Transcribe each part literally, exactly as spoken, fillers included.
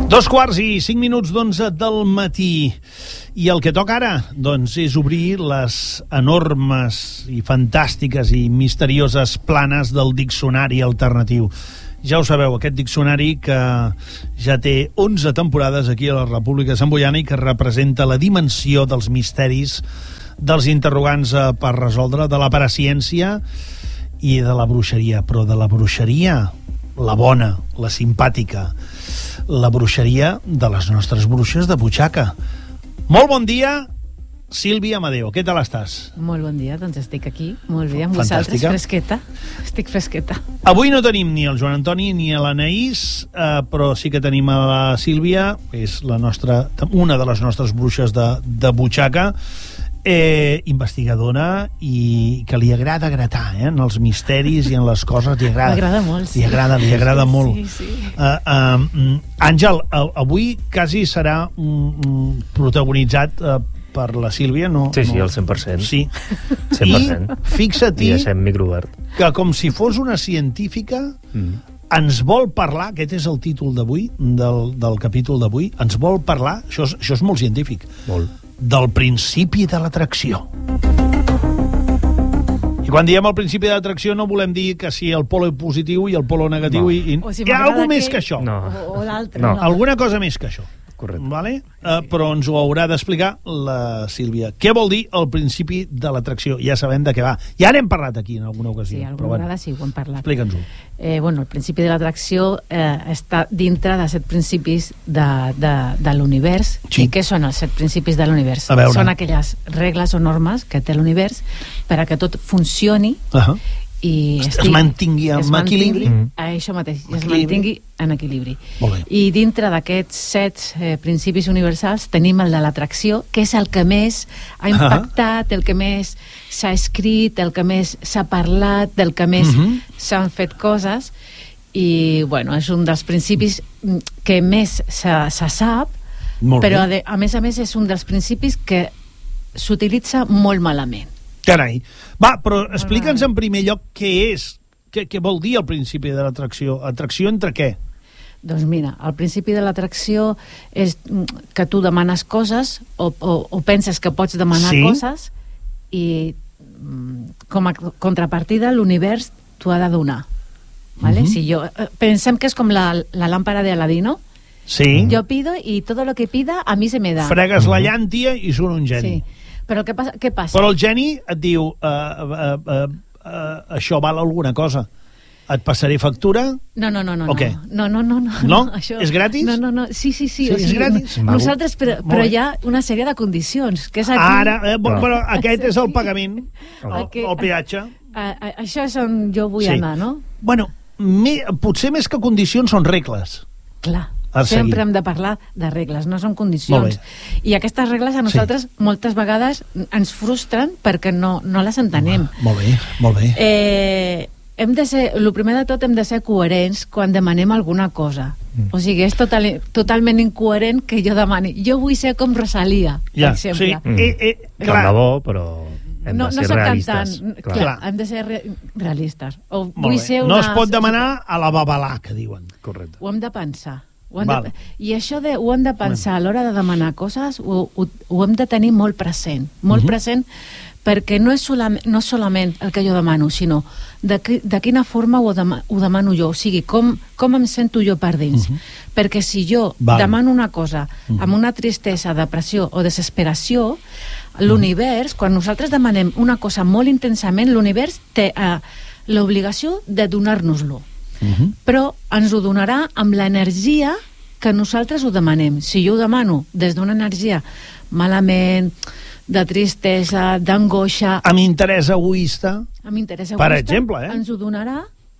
Dos quarts i cinc minuts d'onze del matí. I el que toca ara, doncs, és obrir les enormes i fantàstiques i misterioses planes del diccionari alternatiu. Ja ho sabeu, aquest diccionari que ja té onze temporades aquí a la República de Sant Boiana i que representa la dimensió dels misteris, dels interrogants per resoldre, de la paraciència i de la bruixeria. Però de la bruixeria, la bona, la simpàtica, la bruixeria de les nostres bruixes de butxaca. Molt bon dia, Sílvia Amadeo. Què tal estàs? Molt bon dia, doncs estic aquí. Molt bé, amb vosaltres, fresqueta. Estic fresqueta. Avui no tenim ni el Joan Antoni ni l'Anaïs, eh, però sí que tenim a la Sílvia, és la nostra, una de les nostres bruixes de, de butxaca, eh, investigadora i que li agrada gratar, eh, en els misteris i en les coses. Li agrada, M'agrada molt, sí. Li agrada, li agrada sí, molt. Sí, sí. Uh, uh, Àngel, uh, avui quasi serà um, um, protagonitzat uh, per la Sílvia, no? Sí, sí, no. al cent per cent. Sí. cent per cent. I fixa-t'hi I deixem micro obert. que com si fos una científica mm. ens vol parlar, aquest és el títol d'avui, del, del capítol d'avui, ens vol parlar, això és, això és molt científic, molt. Del principi de l'atracció. I quan diem el principi de l'atracció no volem dir que si el polo positiu i el polo negatiu, no. i, i... si hi ha alguna més que... que això. No. O, o l'altre, no. no. Alguna cosa més que això. Correcte. Vale? Uh, però ens ho haurà d'explicar la Sílvia. Què vol dir el principi de l'atracció? Ja sabem de què va. Ja n'hem parlat aquí en alguna ocasió. Sí, alguna vegada sí, ho hem parlat. Explica'ns-ho. Eh, bueno, el principi de l'atracció eh, està dintre de set principis de, de, de l'univers. Sí. I què són els set principis de l'univers? Són aquelles regles o normes que té l'univers per a que tot funcioni uh-huh. i es, es mantingui en es mantingui, equilibri. mm. això mateix, equilibri. Es mantingui en equilibri. I dintre d'aquests set eh, principis universals tenim el de l'atracció, que és el que més ha impactat, uh-huh. el que més s'ha escrit, el que més s'ha parlat, del que més uh-huh. s'han fet coses, i bueno, és un dels principis que més se, se sap, molt però de, a més a més és un dels principis que s'utilitza molt malament. Carai. Va, però explica'ns en primer lloc què és, què, què vol dir el principi de l'atracció. Atracció entre què? Doncs mira, el principi de l'atracció és que tu demanes coses o, o, o penses que pots demanar sí. coses i com a contrapartida l'univers t'ho ha de donar. ¿Vale? Uh-huh. Si jo, pensem que és com la, la làmpara de Aladino. Sí. Jo pido i tot lo que pida a mi se me da. Fregues uh-huh. la llàntia i surt un geni. Sí. Però què passa? què passa? Però el geni et diu uh, uh, uh, uh, això val alguna cosa. Et passaré factura? No, no, no, no. O què? No, no, no, no. No? Això... És gratis? No, no, no. Sí, sí, sí. sí o sigui, és gratis? Nosaltres, però, però hi ha una sèrie de condicions. Que és aquí... Ara, eh, no. però aquest és el pagament, el, okay. el peatge. A, a, això és on jo vull sí. anar, no? Bueno, me, potser més que condicions són regles. Clar. Sempre hem de parlar de regles, no són condicions. I aquestes regles a nosaltres sí. moltes vegades ens frustren perquè no, no les entenem. Home, molt bé, molt bé. Eh, hem de ser, el primer de tot hem de ser coherents quan demanem alguna cosa. Mm. O sigui, és total, totalment incoherent que jo demani. Jo vull ser com Rosalia, ja, per exemple. Sí. Mm. Eh, eh, clar. Tant de bo, però... Hem no, de ser no realistes. Cantant, clar. Clar, hem de ser re realistes. O vull ser una... No es pot demanar a la babalà, que diuen. Correcte. Ho hem de pensar. Ho de, I això de, ho hem de pensar a l'hora de demanar coses, ho, ho, ho hem de tenir molt present, molt uh-huh. present, perquè no és, solament, no solament el que jo demano, sinó de, de quina forma ho, dem ho demano jo, o sigui, com, com em sento jo per dins. Uh-huh. Perquè si jo Val. demano una cosa uh-huh. amb una tristesa, depressió o desesperació, l'univers, uh-huh. quan nosaltres demanem una cosa molt intensament, l'univers té uh, l'obligació de donar-nos-lo. Uh-huh. Però ens ho donarà amb l'energia que nosaltres ho demanem. Si jo ho demano des d'una energia malament, de tristesa, d'angoixa, amb interès egoista, amb interès egoista, per exemple, eh? ens ho donarà.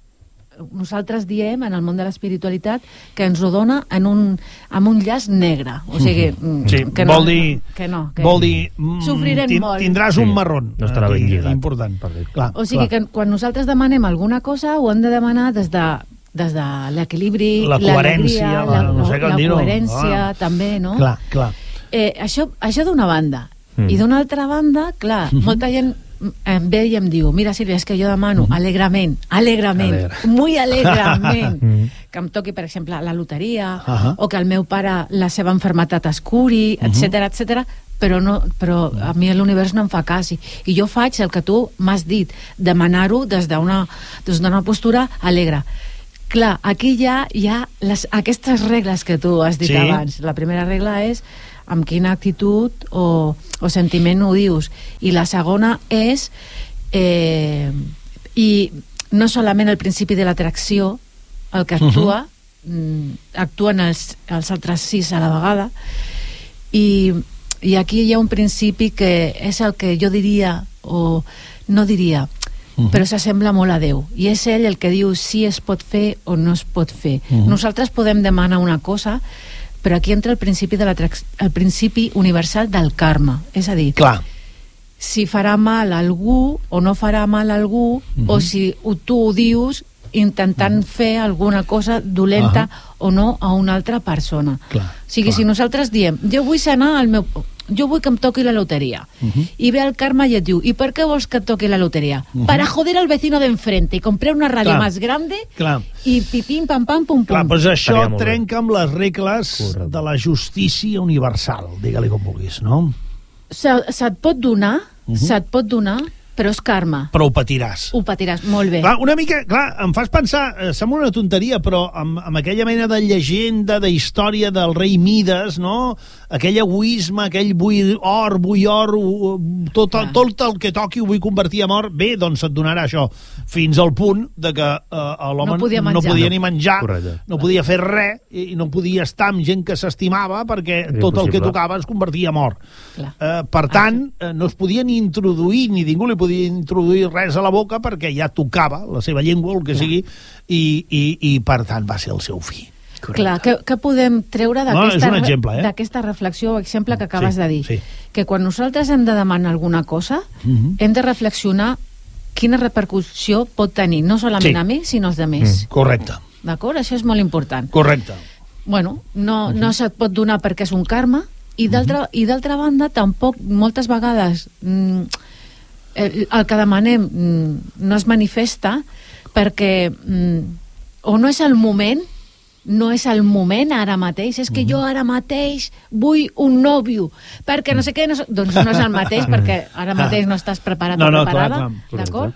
Nosaltres diem en el món de l'espiritualitat que ens ho dona en un, amb un llaç negre. O sigui, sí, que no, vol dir, que no, que vol dir sofrirem tin, molt. Tindràs sí, un marrón. No estarà ben lligat. Important. Clar, o sigui clar. que quan nosaltres demanem alguna cosa ho hem de demanar des de, des de l'equilibri, la coherència, la, la, no sé la, la coherència ah. també, no? Clar, clar. Eh, això això d'una banda. Mm. I d'una altra banda, clar, mm-hmm. molta gent em ve i em diu, mira, Sílvia, és que jo demano mm. alegrament, alegrament, Alegre. muy alegrament, que em toqui, per exemple, la loteria, uh -huh. o que el meu pare, la seva enfermetat es curi, etcètera, uh -huh. etcètera, però, no, però a mi l'univers no em fa cas. I, i jo faig el que tu m'has dit, demanar-ho des d'una des d'una postura alegre. Clar, aquí ja hi ha les, aquestes regles que tu has dit sí. abans. La primera regla és amb quina actitud o, o sentiment ho dius. I la segona és eh, i no solament el principi de l'atracció el que actua, uh -huh. actuen els, els altres sis a la vegada, i, i aquí hi ha un principi que és el que jo diria, o no diria, uh -huh. però s'assembla molt a Déu, i és ell el que diu si es pot fer o no es pot fer. Uh -huh. Nosaltres podem demanar una cosa, però aquí entra el principi de el principi universal del karma, és a dir, clar, si farà mal a algú o no farà mal a algú, uh -huh. o si tu ho dius intentant uh -huh. fer alguna cosa dolenta uh -huh. o no a una altra persona. Clar, o sigui, clar. si nosaltres diem, jo vull sanar al meu... jo vull que em toqui la loteria, uh -huh. i ve el karma i et diu, ¿y per què vols que et toqui la loteria? Uh -huh. Para joder al vecino de enfrente y comprar una radio clar. más grande, clar. i pipim, pam, pam, pum, pum. Clar, doncs això trenca amb les regles Correcte. de la justícia universal, digue-li com vulguis, no? Se, se't pot donar, uh -huh. se't pot donar, però és karma. Però ho patiràs. Ho patiràs, molt bé. Clar, una mica, clar, em fas pensar, eh, sembla una tonteria, però amb, amb aquella mena de llegenda, de història del rei Mides, no? Aquell egoisme, aquell vull or, vull or, tot, ah. tot el que toqui ho vull convertir en or, bé, doncs et donarà això, fins al punt de que eh, l'home no podia, no podia ni menjar, Correcte. no podia fer res, i no podia estar amb gent que s'estimava, perquè és tot impossible. el que tocava es convertia en or. Eh, per Ah, tant, eh, no es podia ni introduir, ni ningú li podia introduir res a la boca perquè ja tocava la seva llengua, el que Clar. sigui, i, i, i per tant va ser el seu fi. Correcte. Clar, què, què podem treure d'aquesta no, eh? d'aquesta reflexió o exemple que acabes sí, de dir? Sí. Que quan nosaltres hem de demanar alguna cosa, uh -huh. hem de reflexionar quina repercussió pot tenir, no solament sí. a mi, sinó als altres. Mm. Correcte. D'acord? Això és molt important. Correcte. Bueno, no, uh -huh. no se't pot donar perquè és un karma, i d'altra uh -huh. i d'altra banda, tampoc, moltes vegades, mm, el, el que demanem mm, no es manifesta perquè mm, o no és el moment, no és el moment ara mateix, és que uh -huh. jo ara mateix vull un nòvio, perquè no sé què, no sé, doncs no és el mateix, perquè ara mateix no estàs preparat no, o no, preparada, clar, clar. d'acord?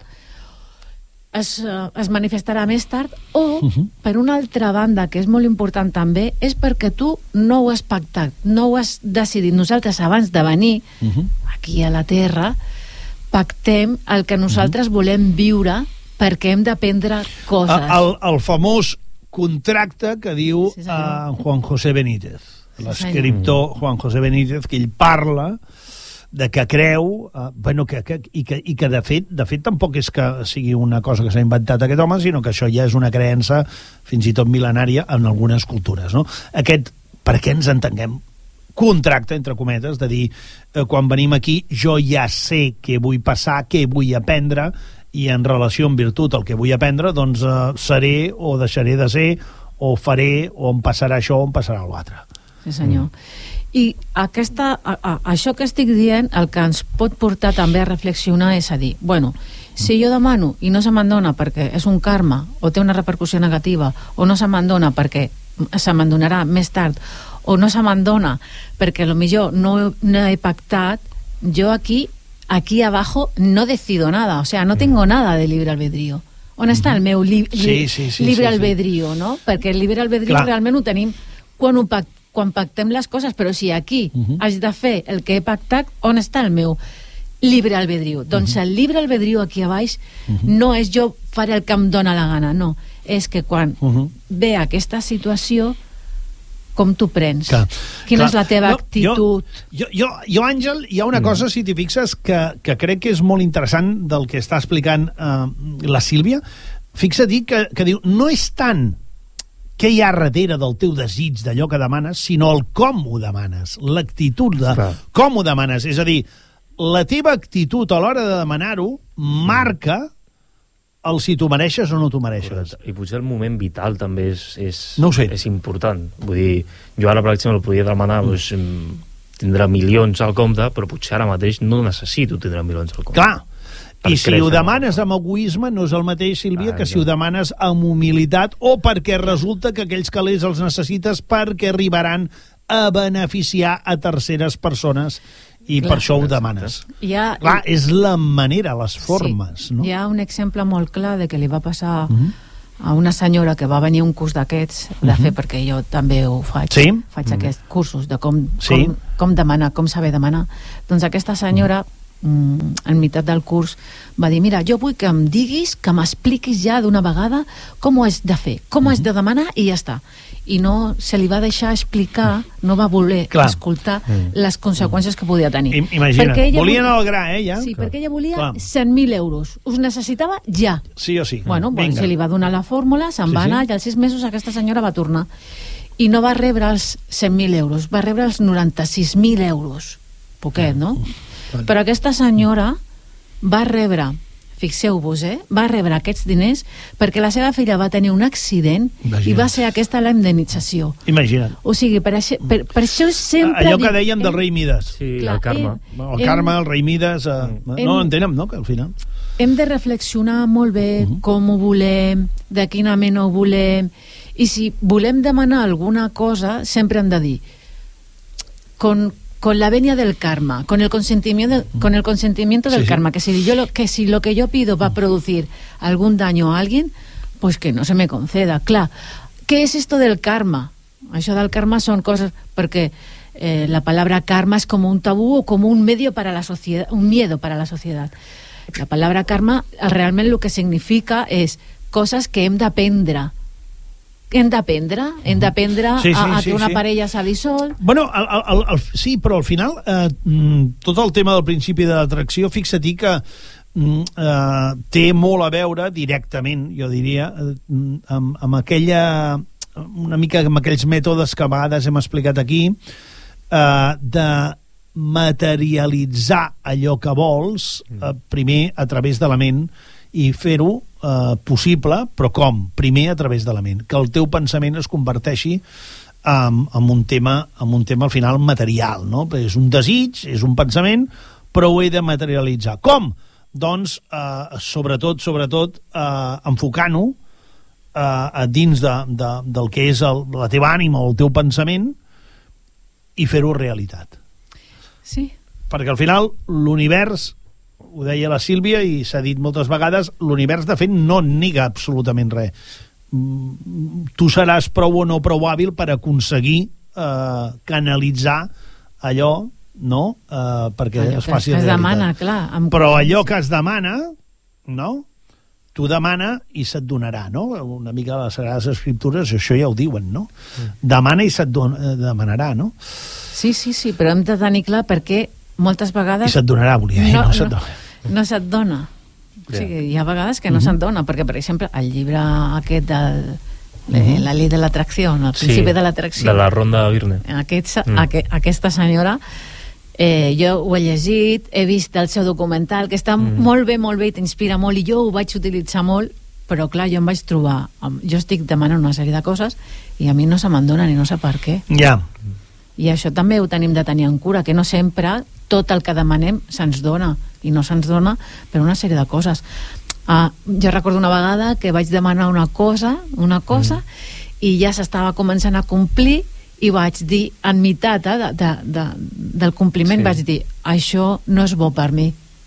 Es, uh, es manifestarà més tard, o, uh -huh. per una altra banda, que és molt important també, és perquè tu no ho has pactat, no ho has decidit. Nosaltres, abans de venir uh -huh. aquí a la Terra, pactem el que nosaltres uh -huh. volem viure, perquè hem d'aprendre coses. El, el famós contracte que diu sí, uh, Juan José Benítez, sí, l'escriptor Juan José Benítez, que ell parla de que creu, uh, bueno, que, que, i, que, i que de fet, de fet tampoc és que sigui una cosa que s'ha inventat aquest home, sinó que això ja és una creença fins i tot mil·lenària en algunes cultures, no? Aquest, perquè ens entenguem, contracte, entre cometes, de dir, eh, quan venim aquí jo ja sé què vull passar, què vull aprendre, i en relació en virtut al que vull aprendre, doncs eh, seré o deixaré de ser, o faré, o em passarà això o em passarà l'altre. Sí, senyor. Mm. I aquesta, a, a, això que estic dient, el que ens pot portar també a reflexionar és a dir, bueno, si jo demano i no se me'n dona perquè és un karma o té una repercussió negativa, o no se me'n dona perquè se me'n donarà més tard, o no se me'n dona perquè potser no, no he pactat, jo aquí aquí abajo no decido nada, o sea, no tengo nada de libre albedrío. On està el meu li, li, sí, sí, sí, libre sí, sí. albedrío, no? Perquè el libre albedrío Clar. realment ho tenim quan ho pactem, quan pactem les coses, però si aquí uh -huh. haig de fer el que he pactat, on està el meu libre albedrío? Uh -huh. Doncs el libre albedrío aquí a baix uh -huh. no és jo faré el que em dóna la gana, no. És que quan uh -huh. ve aquesta situació, com tu prens? Clar. Quina Clar. és la teva no, actitud? Jo, jo, jo, Àngel, hi ha una cosa, si t'hi fixes, que, que crec que és molt interessant del que està explicant eh, la Sílvia. Fixa-t'hi que, que diu, no és tant què hi ha darrere del teu desig d'allò que demanes, sinó el com ho demanes, l'actitud de Clar. com ho demanes. És a dir, la teva actitud a l'hora de demanar-ho marca el si t'ho mereixes o no t'ho mereixes. Correcte. I potser el moment vital també és, és, no ho sé. és important. Vull dir, jo ara, per exemple, podria demanar mm. doncs, tindrà milions al compte, però potser ara mateix no necessito tindre milions al compte. Clar, I si ho demanes amb egoisme no és el mateix, Sílvia, que si ho demanes amb humilitat o perquè resulta que aquells calés els necessites perquè arribaran a beneficiar a terceres persones i Clar. per això ho demanes. Ha... Clar, és la manera, les formes. Sí. No? Hi ha un exemple molt clar de que li va passar uh -huh. a una senyora que va venir a un curs d'aquests de uh -huh. fer, perquè jo també ho faig, sí? faig uh -huh. aquests cursos de com, sí? com, com demanar, com saber demanar. Doncs aquesta senyora, uh -huh. en meitat del curs, va dir, mira, jo vull que em diguis, que m'expliquis ja d'una vegada com ho has de fer, com ho has de demanar i ja està. I no se li va deixar explicar, no va voler Clar. escoltar mm. les conseqüències que podia tenir. I, imagina't, volien vol... el gra, eh, ja? Sí, Clar. perquè ella volia Clar. cent mil euros. Us necessitava ja. Sí o sí. Bueno, doncs se li va donar la fórmula, se'n sí, va anar, sí. i als sis mesos aquesta senyora va tornar. I no va rebre els cent mil euros, va rebre els noranta-sis mil euros. Poquet, no? Mm. Però aquesta senyora va rebre... fixeu-vos, eh? va rebre aquests diners perquè la seva filla va tenir un accident Imagina't. i va ser aquesta la indemnització. Imagina't. O sigui, per això, per, per això sempre... Allò que dèiem del rei Mides. Sí, Clar, el karma. Hem, el karma, el rei Mides... Eh, hem, no entenem, no?, que al final... Hem de reflexionar molt bé uh -huh. com ho volem, de quina mena ho volem, i si volem demanar alguna cosa, sempre hem de dir con... con la venia del karma, con el consentimiento, con el consentimiento del sí, karma, sí. que si yo lo, que si lo que yo pido va a producir algún daño a alguien, pues que no se me conceda. Clar, ¿qué es esto del karma? Això del karma son cosas, porque eh, la palabra karma es como un tabú o como un medio para la sociedad, un miedo para la sociedad. La palabra karma realment lo que significa és coses que hem d'aprendre. Hem d'aprendre, hem d'aprendre sí, sí, a, a que sí, una sí. parella s'ha dissolt. Bueno, el, el, el, sí, però al final eh, tot el tema del principi de l'atracció, fixa-t'hi que eh, té molt a veure directament, jo diria, eh, amb, amb aquella una mica amb aquells mètodes que a vegades hem explicat aquí, eh, de materialitzar allò que vols eh, primer a través de la ment i fer-ho eh, possible, però com? Primer a través de la ment, que el teu pensament es converteixi en, en, un tema, en un tema al final material, no? És un desig, és un pensament, però ho he de materialitzar. Com? Doncs eh, sobretot, sobretot eh, enfocant-ho eh, dins de, de, del que és el, la teva ànima o el teu pensament i fer-ho realitat. Sí. Perquè al final l'univers, ho deia la Sílvia i s'ha dit moltes vegades, l'univers de fet no nega absolutament res. Tu seràs prou o no prou hàbil per aconseguir eh, canalitzar allò, no? Eh, perquè allò es faci que es realitat. demana, clar. Però allò que es demana, no? Tu demana i se't donarà, no? Una mica a les Sagrades Escriptures això ja ho diuen, no? Demana i se't don- demanarà, no? Sí, sí, sí, però hem de tenir clar perquè moltes vegades... I se't donarà, volia dir, no, no se't dona. No, no se't dona. O sigui, hi ha vegades que no uh-huh. se't dona, perquè, per exemple, el llibre aquest del... Uh-huh. La llei de l'atracció, el principi sí, de l'atracció. De la ronda de Virne. Aquest, mm. aqu aquesta senyora, eh, jo ho he llegit, he vist el seu documental, que està mm. molt bé, molt bé, i t'inspira molt, i jo ho vaig utilitzar molt, però clar, jo em vaig trobar... Jo estic demanant una sèrie de coses i a mi no se me'n donen i no sé per què. Ja. Yeah. I això també ho tenim de tenir en cura, que no sempre tot el que demanem se'ns dona, i no se'ns dona per una sèrie de coses. Ah, jo recordo una vegada que vaig demanar una cosa, una cosa, mm. i ja s'estava començant a complir, i vaig dir, en meitat eh, de, de, de, del compliment, sí. vaig dir, això no és bo per mi.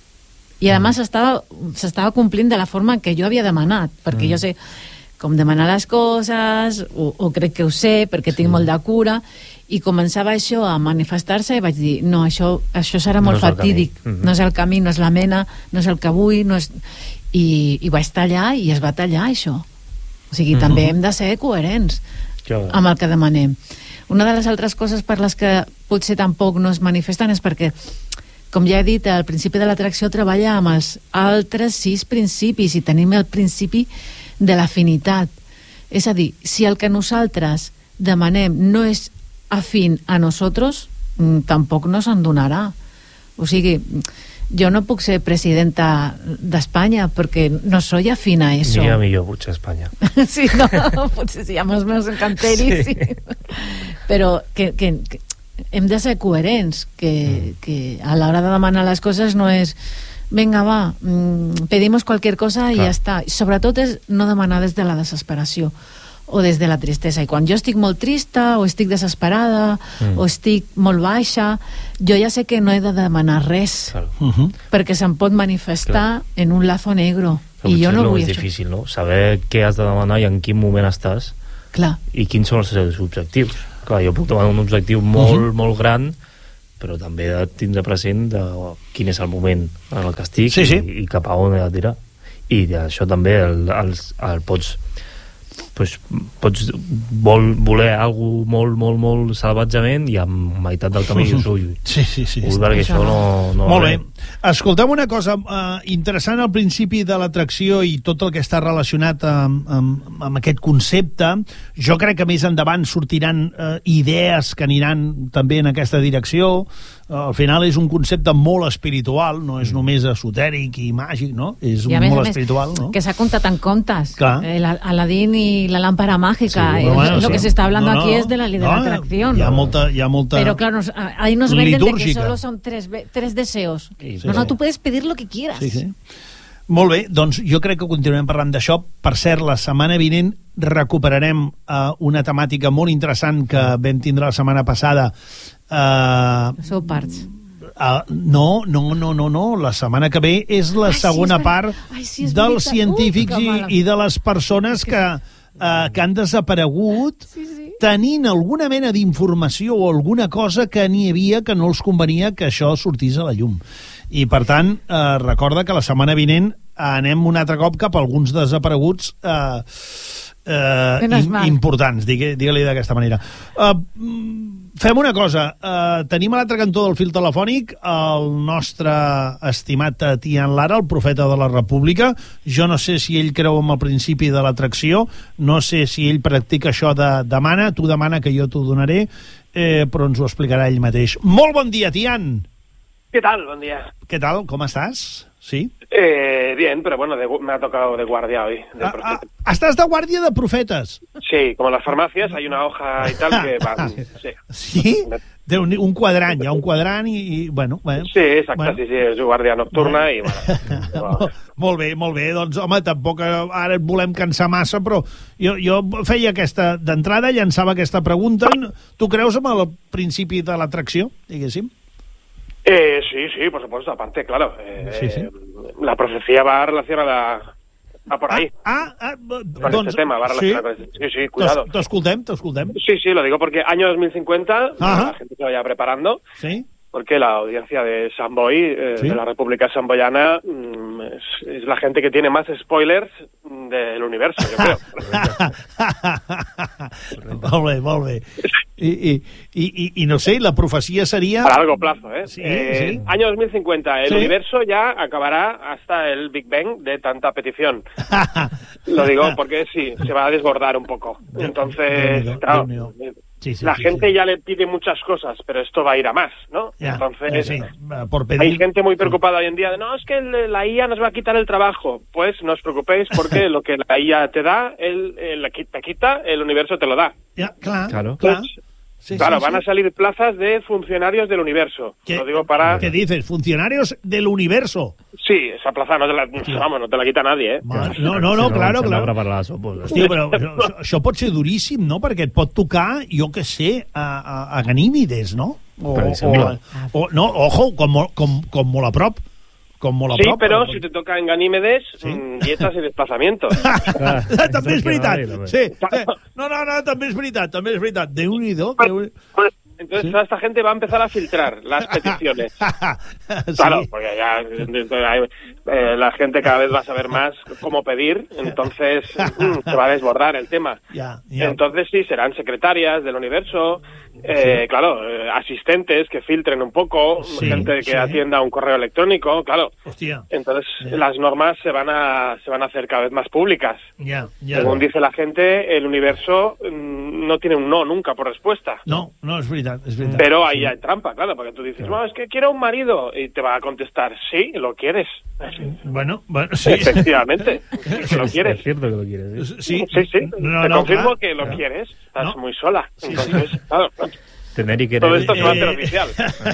I a més s'estava s'estava complint de la forma que jo havia demanat, perquè mm. jo sé com demanar les coses, o, o crec que ho sé, perquè sí. tinc molt de cura, i començava això a manifestar-se i vaig dir, no, això, això serà molt no fatídic, mm-hmm. no és el camí, no és la mena, no és el que vull, no és... I, i vaig tallar i es va tallar això. O sigui, mm-hmm. també hem de ser coherents jo. amb el que demanem. Una de les altres coses per les que potser tampoc no es manifesten és perquè, com ja he dit, el principi de l'atracció treballa amb els altres sis principis i tenim el principi de l'afinitat. És a dir, si el que nosaltres demanem no és afín a nosotros, tampoc no se'n donarà. O sigui, jo no puc ser presidenta d'Espanya perquè no soy afín a eso. Ni a millor, potser Espanya. Sí, no, potser sí, amb els meus encanteris, sí. sí. Però que, que, que hem de ser coherents, que, mm. que a l'hora de demanar les coses no és venga, va, mm, pedimos cualquier cosa i Clar. ja està. Sobretot és no demanar des de la desesperació o des de la tristesa. I quan jo estic molt trista o estic desesperada mm. o estic molt baixa, jo ja sé que no he de demanar res, Claro. Uh-huh. perquè se'm pot manifestar Clar. en un lazo negro. Però I jo no és vull més això. difícil, no? Saber què has de demanar i en quin moment estàs Clar. i quins són els seus objectius. Clar, jo puc demanar un objectiu molt, uh-huh. molt gran, però també he de tindre present de quin és el moment en el que estic sí, sí. I, i cap a on he de tirar. I això també el, el, el pots pues, pots vol, voler alguna molt, molt, molt salvatgement i amb meitat del camí dius, ui, sí, sí, sí. ui, perquè això no, no Molt va bé. Escolteu una cosa uh, interessant al principi de l'atracció i tot el que està relacionat amb, amb, amb aquest concepte. Jo crec que més endavant sortiran uh, idees que aniran també en aquesta direcció. Uh, al final és un concepte molt espiritual, no és només esotèric i màgic, no? És I a més, molt a més, espiritual, no? que s'ha contat en contes. Clar. Eh, la, Aladín i la lámpara mágica. Sí, Eh, bueno, lo sí. que se está hablando No, no, aquí es de la, de la no, atracción. Hi ha molta, hi ha molta... Pero claro, nos, ahí nos venden de que litúrgica. solo son tres, ve- tres deseos. Sí, sí, no, no, sí. tú puedes pedir lo que quieras. Sí, sí. Molt bé, doncs jo crec que continuem parlant d'això. Per cert, la setmana vinent recuperarem uh, una temàtica molt interessant que vam tindre la setmana passada. Uh, Sou parts. uh, no, no, no, no, no. La setmana que ve és la Ai, sí, segona és part ver- Ai, sí, és dels veritat. científics Ui, que i, mala. i de les persones que, uh, que han desaparegut Sí, sí. tenint alguna mena d'informació o alguna cosa que n'hi havia que no els convenia que això sortís a la llum. I, per tant, eh, recorda que la setmana vinent anem un altre cop cap a alguns desapareguts eh, eh, Menos im, mal. importants, digue, digue-li d'aquesta manera. Eh, fem una cosa, eh, tenim a l'altre cantó del fil telefònic el nostre estimat Tian Lara, el profeta de la República. Jo no sé si ell creu en el principi de l'atracció, no sé si ell practica això de demana, tu demana que jo t'ho donaré, eh, però ens ho explicarà ell mateix. Molt bon dia, Tian! ¿Qué tal? Buen día. ¿Qué tal? ¿Cómo estás? ¿Sí? Eh, bien, pero bueno, de- me ha tocado de guardia hoy. de Ah, profeta. ah, estàs de guàrdia de profetes. Sí, como en las farmacias hay una hoja y tal que va... Sí, Sí? De un, un quadrant, hi ha un quadrant i, i bueno... bueno sí exacto, bueno. sí, sí, es guardia nocturna y bueno... Molt, molt bé, molt bé. Doncs, home, tampoc ara et volem cansar massa, però jo, jo feia aquesta... D'entrada llançava aquesta pregunta. Tu creus en el principi de l'atracció, diguéssim? Eh, sí, sí, por supuesto, aparte, claro. Eh, Sí, sí. La profecía va relacionada... Va por ahí. Ah, ah, ah Con doncs, este tema, va sí? relacionado con este... Sí, sí, cuidado. T'es- T'escoltem, t'escoltem. Sí, sí, lo digo porque año dos mil cincuenta, Ajá. la gente se vaya preparando, Sí? porque la audiencia de Samboy, eh, Sí. de la República Samboyana, mm, es, es la gente que tiene más spoilers del universo, yo creo. Molt bé, molt bé. I, i, i, i, i no sé, la profecia seria... A largo plazo, ¿eh? Sí, Eh, sí. Año dos mil cincuenta, el Sí. universo ya acabará hasta el Big Bang de tanta petición. Lo digo porque sí, se va a desbordar un poco. Entonces, Déu-n'hi-do, claro, Déu-n'hi-do. Sí, sí, la sí, gente sí. ya le pide muchas cosas, pero esto va a ir a más, ¿no? Ya, Entonces, sí, por pedir... hay gente muy preocupada hoy en día de, no, es que el- la I A nos va a quitar el trabajo. Pues no os preocupéis porque lo que la I A te da, el, el- te quita, el universo te lo da. Ja, clar, Claro. clar. Pues, Sí, claro, sí, van sí. a salir plazas de funcionarios del universo. ¿Qué, Lo digo para... ¿Qué dices? Funcionarios del universo. Sí, esa plaza no te la, vamos, no te la quita nadie, ¿eh? Ma- No, no, no, Si claro, ens hem de claro. preparar les sopes. Hòstia, però això, això pot ser duríssim, no? Perquè et pot tocar, jo què sé, a, a, a Ganímides, no? O, Per exemple. o, o, no, ojo, com, molt- com, com molt a prop. Com molt a Sí, prop. pero si te toca en Ganímedes, Sí. mm, dietas y desplazamientos. també és veritat. També. Sí, sí. No, no, no, també és veritat, també és veritat. Déu-n'hi-do. Déu Entonces toda esta gente va a empezar a filtrar las peticiones. Sí. Claro, porque ya eh, la gente cada vez va a saber más cómo pedir, entonces mm, se va a desbordar el tema. Ya, ya. Entonces sí, serán secretarias del universo, eh, claro, eh, asistentes que filtren un poco, Sí, gente que sí. atienda un correo electrónico, claro. Hòstia, Entonces Ya. las normas se van a se van a hacer cada vez más públicas. ja, ja. Según dice la gente, el universo mm, no tiene un no nunca por respuesta. No, no, és veritat, és veritat. Pero ahí hay trampa, claro, porque tú dices, no, es que quiero un marido, y te va a contestar, sí, lo quieres. Bueno, bueno, sí. Efectivamente, sí que lo Es quieres. cierto que lo quieres, ¿eh? Sí, Sí, sí, No, te no, confirmo clar. que lo Clar. quieres, estás No. muy sola. Sí, Entonces, claro, Tener-hi que... Todo esto se va a hacer Eh, oficial.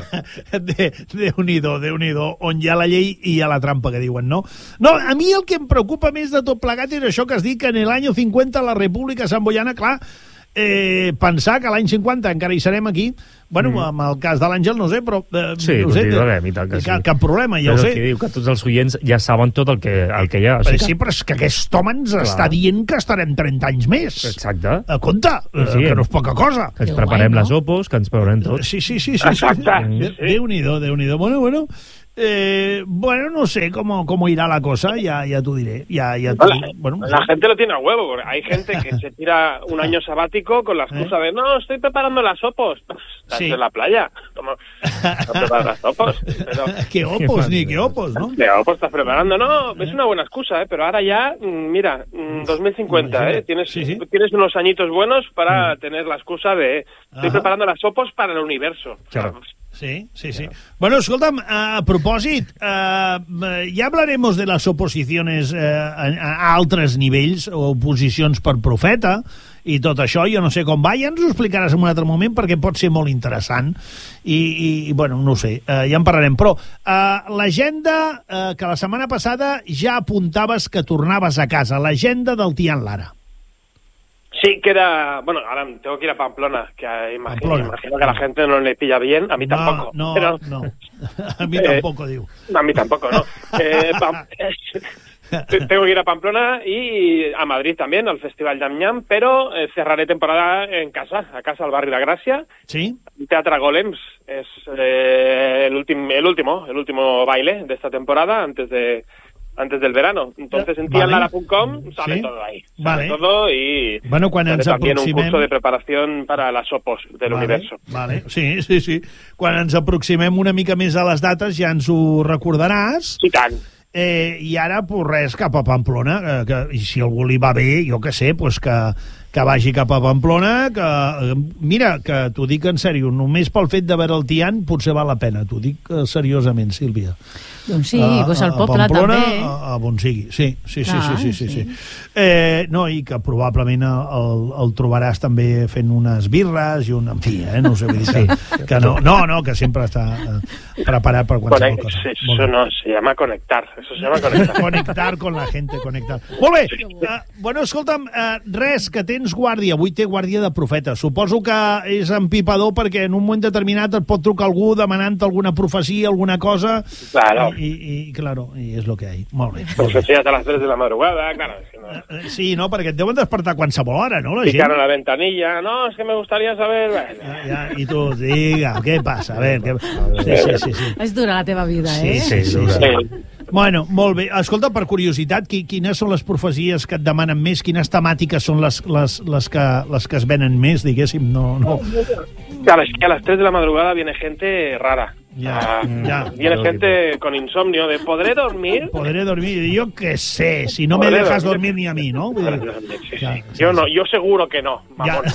de, Déu-n'hi-do, Déu-n'hi-do, on hi ha la llei i hi ha la trampa, que diuen, no? No, a mi el que em preocupa més de tot plegat és això que has dit, que en l'any cinquanta la República Samboiana, clar, eh, pensar que l'any cinquanta encara hi serem aquí, bueno, mm. amb el cas de l'Àngel no sé, però eh, Sí, no sé, continuarem, i tant que sí. cap, cap problema, ja Però ho sé. que diu que tots els oients ja saben tot el que, el que hi ha. Però Així sí, que... però és que aquest home ens Clar. està dient que estarem trenta anys més. Exacte. Eh, compte, eh, Sí. que no és poca cosa. Que ens Que preparem guai, no? les opos, que ens preparem tots. Sí, sí, sí. sí, Exacte, sí. sí, sí. Déu-n'hi-do, Déu-n'hi-do. Bueno, bueno, eh, bueno, no sé cómo, cómo irá la cosa, ya, ya tú diré. Ya, ya tú, La, bueno, no la sé. gente lo tiene a huevo, porque hay gente que se tira un año sabático con la excusa de no, estoy preparando las opos. Estás Sí. en la playa. ¿Cómo? No preparas las opos. Pero, Qué opos, ni qué opos, ¿no? ¿qué opos estás preparando? No, es una buena excusa, ¿eh? Pero ahora ya, mm, mira, mm, dos mil cincuenta, ¿eh? Tienes, Sí, sí. tienes unos añitos buenos para tener la excusa de estoy Ajá. preparando las opos para el universo. Claro. Sí, sí, sí. Bueno, escolta'm, a propòsit, eh, ja hablaremos de les oposicions eh, a, a altres nivells, o oposicions per profeta, i tot això, jo no sé com va, ja ens ho explicaràs en un altre moment, perquè pot ser molt interessant, i, i bueno, no ho sé, eh, ja en parlarem. Però eh, l'agenda, eh, que la setmana passada ja apuntaves que tornaves a casa, l'agenda del Tian Lara. Sí, que era... Bueno, ahora tengo que ir a Pamplona, que imagino, Pamplona. imagino que a la gente no le pilla bien, a mí No, tampoco. no, pero- no. A mi Eh, tampoco, diu. A mí tampoco, ¿no? Eh, Pam- Tengo que ir a Pamplona y a Madrid también, al Festival Yam Yam, pero eh, cerraré temporada en casa, a casa al barrio La Gracia. Sí? Teatra Golems es eh, el, último, el último, el último baile de esta temporada antes de antes del verano. Entonces en Vale. tianlara punto com sale Sí. todo ahí. Vale. Sale todo y Bueno, quan sale ens también un aproximem... curso de preparación para las opos del vale, universo. Vale, sí, sí, sí. Quan ens aproximem una mica més a les dates ja ens ho recordaràs. I tant. Eh, I ara, pues res, cap a Pamplona. Eh, que, I si algú li va bé, jo què sé, pues que, que vagi cap a Pamplona. Que, eh, mira, que t'ho dic en sèrio, només pel fet de veure el Tian potser val la pena. T'ho dic eh, seriosament, Sílvia. Doncs sí, A- doncs a- al a poble Pamplona, també. A, a on sigui, sí, sí, sí, Clar, sí, sí, sí, sí. sí. Eh, no, i que probablement el, el trobaràs també fent unes birres i un... En fi, eh, no sé, vull dir que, que no, no, no, que sempre està eh, preparat per qualsevol Conec- cosa. sí, Molt eso bé. no, se llama conectar. Eso se llama conectar. Conectar con la gente, conectar. Molt bé, uh, bueno, escolta'm, uh, res, que tens guàrdia, avui té guàrdia de profeta. Suposo que és empipador perquè en un moment determinat et pot trucar algú demanant alguna profecia, alguna cosa, Claro. i, i, i claro, i és el que hi ha. Molt bé. Profecías a las tres de la madrugada, claro. Es que no. Eh, Sí, no, perquè et deuen despertar qualsevol hora, no, la Picar gent? en la ventanilla. No, es que me gustaría saber... Bueno, Ja, ja, I tu, diga, què passa? A veure, què... Sí, sí, sí, sí. És dura la teva vida, eh? Sí, sí, sí, dura. sí. sí. Bueno, molt bé. Escolta, per curiositat, qui, quines són les profecies que et demanen més? Quines temàtiques són les, les, les, que, les que es venen més, diguéssim? No, no. Claro, es que a las tres de la madrugada viene gente rara. Ya, Ah, ya. Viene gente con insomnio de ¿podré dormir? Podré dormir. Jo què sé, si no me Podré dejas dormir. dormir ni a mi, no? Vull Podré dir, dormir, sí, Ja, sí. sí, Yo sí. no, yo seguro que no. ja. Mamón.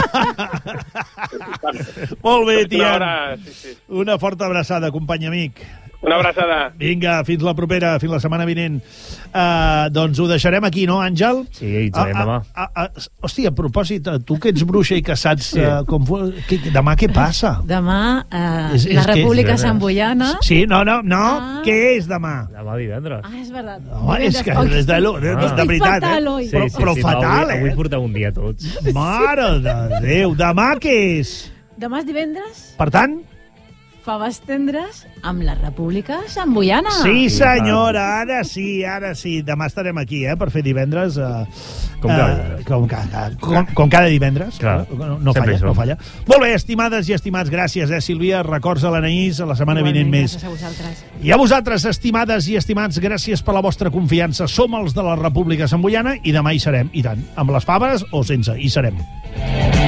Molt bé, Una Tian. hora, sí, sí. Una forta abraçada, company amic. Una abraçada. Vinga, fins la propera, fins la setmana vinent. Uh, doncs ho deixarem aquí, no, Àngel? Sí, hi tornem demà. Ah, ah, ah, hòstia, a propòsit, tu que ets bruixa i que saps uh, com... fu- Que, demà què passa? Demà, eh, És- és la que- República és- Samboiana... Sí, no, no, no. Ah. Què és demà? Demà divendres. Ah, és veritat. No, és que Oi, és de, lo- de, de, Ah. de veritat, fatal, eh? oi? Però, però fatal, avui, eh? avui porteu un dia tots. Mare de Déu, demà què és? Demà és divendres, Per tant, faves tendres amb la República Samboiana. sí senyora, ara sí, ara sí. Demà estarem aquí, eh, per fer divendres. Eh, Com cada eh, divendres. com, ca- com, com cada divendres. Clar. No, no Sempre falla, hi som. no falla. Molt bé, estimades i estimats, gràcies, eh, Sílvia. Records a l'Anaïs, a la setmana vinent Igualment, més. gràcies a vosaltres. I a vosaltres, estimades i estimats, gràcies per la vostra confiança. Som els de la República Samboiana i demà hi serem, i tant. Amb les faves o sense, hi serem.